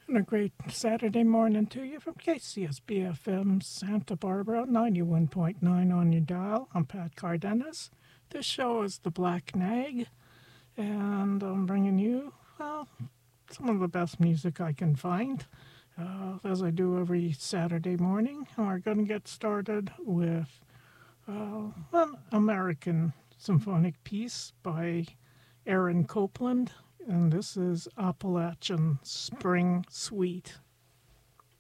And a great Saturday morning to you from KCSB-FM Santa Barbara, 91.9 on your dial. I'm Pat Cardenas. This show is The Black Nag, and I'm bringing you, well, some of the best music I can find, as I do every Saturday morning. And we're going to get started with an American symphonic piece by Aaron Copland, and this is Appalachian Spring Suite.